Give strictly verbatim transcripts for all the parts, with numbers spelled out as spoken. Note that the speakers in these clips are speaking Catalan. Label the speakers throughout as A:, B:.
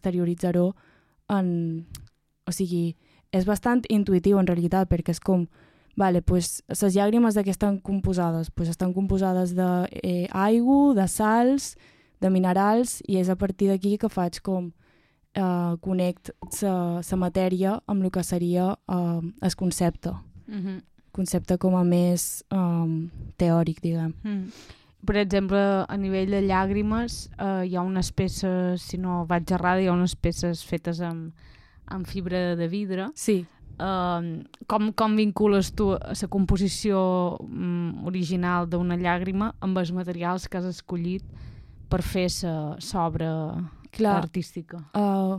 A: exterioritzar-ho en... O sigui, és bastant intuïtiu en realitat, perquè és com, vale, pues, les llàgrimes de què estan composades? Pues estan composades d'aigua, eh, de sals, de minerals, i és a partir d'aquí que faig com eh, connect la matèria amb el que seria eh, el concepte.
B: Mm-hmm.
A: Concepte com a més um, teòric, diguem.
B: Mm. Per exemple, a nivell de llàgrimes, eh, hi ha unes peces, si no vaig errada, hi ha unes peces fetes amb, amb fibra de vidre.
A: Sí.
B: Uh, com, com vincules tu la composició um, original d'una llàgrima amb els materials que has escollit per fer l'obra artística?
A: Uh,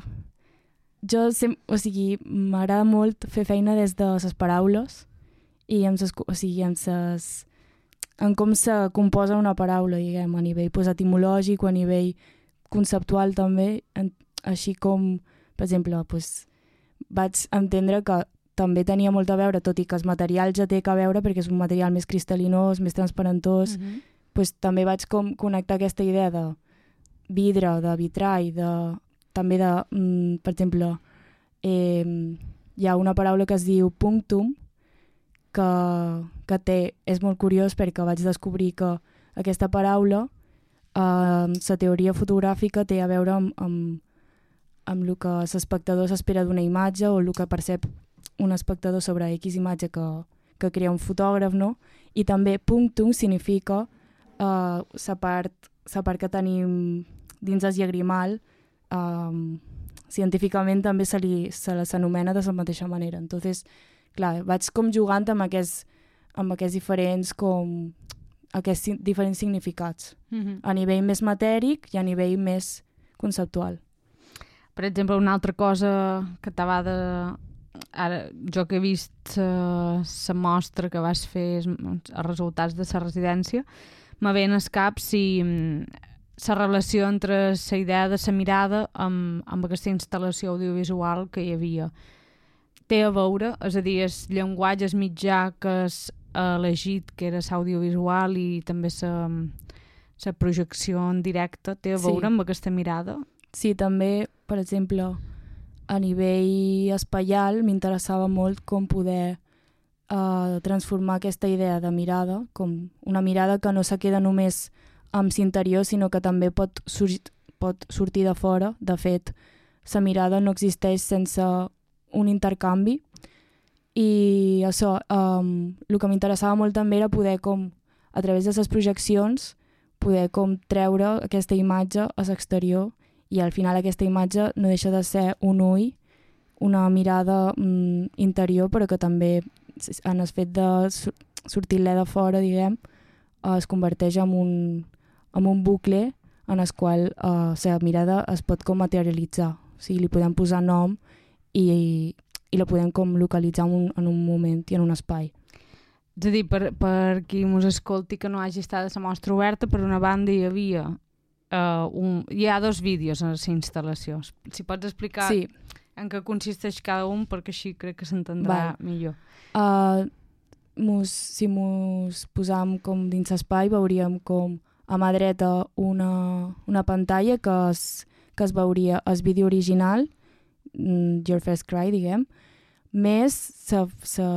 A: jo, sem- o sigui, m'agrada molt fer feina des de les paraules i amb ses, o sigui, amb ses, en com se composa una paraula, diguem, a nivell pues, etimològic o a nivell conceptual també, en, així com, per exemple, pues, vaig entendre que també tenia molt a veure, tot i que el material ja té que veure perquè és un material més cristal·linós, més transparentós, mm-hmm. pues, també vaig com connectar aquesta idea de vidre, de vitrall, de, també de, mm, per exemple, eh, hi ha una paraula que es diu punctum, que, que té, és molt curiós perquè vaig descobrir que aquesta paraula, eh, la teoria fotogràfica té a veure amb, amb, amb el que l'espectador s'espera d'una imatge o el que percep un espectador sobre X imatge que, que crea un fotògraf, no? I també punctum significa la uh, part, la part que tenim dins el llagrimal, um, científicament també se li se s'anomena de la mateixa manera. Entonces, clar, vaig com jugant amb aquests, amb aquests diferents com aquests diferents significats, mm-hmm. a nivell més matèric i a nivell més conceptual.
B: Per exemple, una altra cosa que t'ha de... Ara, jo que he vist la uh, mostra que vas fer, els resultats de la residència, me ve en el cap si la relació entre la idea de la mirada amb, amb aquesta instal·lació audiovisual que hi havia té a veure, és a dir, el llenguatge, el mitjà que has elegit, que era l'audiovisual i també la projecció en directe, té a veure sí. amb aquesta mirada?
A: Sí, també, per exemple, a nivell espaial m'interessava molt com poder uh, transformar aquesta idea de mirada, com una mirada que no se queda només amb l'interior, sinó que també pot, sur pot sortir de fora. De fet, la mirada no existeix sense un intercanvi i això, um, el que m'interessava molt també era poder com, a través de les projeccions, poder com treure aquesta imatge a l'exterior i al final aquesta imatge no deixa de ser un ull, una mirada mm, interior, però que també en el fet de sortir-le de fora, diguem, es converteix en un, en un bucle en el qual eh, la mirada es pot com materialitzar. O sigui, li podem posar nom i, i la podem com localitzar en un, en un moment i en un espai.
B: És a dir, per, per qui mos escolti que no hagi estat a la mostra oberta, per una banda hi havia Uh, un, hi ha dos vídeos a la instal·lació. Si pots explicar
A: sí.
B: en què consisteix cada un, perquè així crec que s'entendrà millor.
A: Uh, mos, si mos posam com dins l'espai veuríem com a mà dreta una, una pantalla que es, que es veuria el vídeo original, Your First Cry, diguem, més la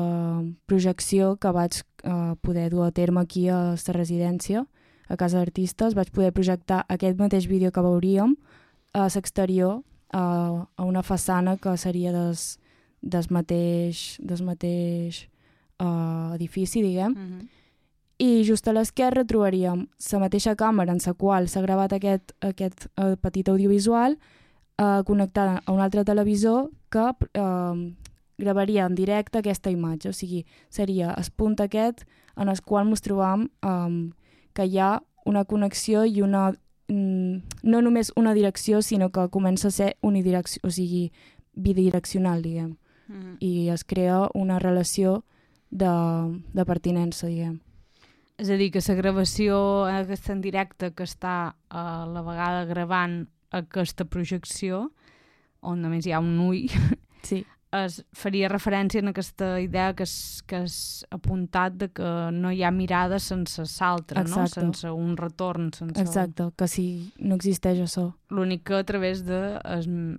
A: projecció que vaig uh, poder dur a terme aquí a la residència, a Casa d'Artistes. Vaig poder projectar aquest mateix vídeo que veuríem a l'exterior, a, a una façana que seria des, des mateix, des mateix uh, edifici, diguem. Mm-hmm. I just a l'esquerra trobaríem la mateixa càmera en la qual s'ha gravat aquest, aquest uh, petit audiovisual uh, connectada a un altre televisor que uh, gravaria en directe aquesta imatge. O sigui, seria el punt aquest en el qual ens trobam um, que hi ha una connexió i una... no només una direcció, sinó que comença a ser unidirecció, o sigui, bidireccional, diguem. Mm-hmm. I es crea una relació de, de pertinença, diguem.
B: És a dir, que la gravació aquesta en directe que està a la vegada gravant aquesta projecció, on només hi ha un ull,
A: sí.
B: es faria referència en aquesta idea que has, que has apuntat de que no hi ha mirada sense l'altre, no? Sense un retorn. Sense...
A: Exacte, que si no existeix això.
B: L'únic que a través de el,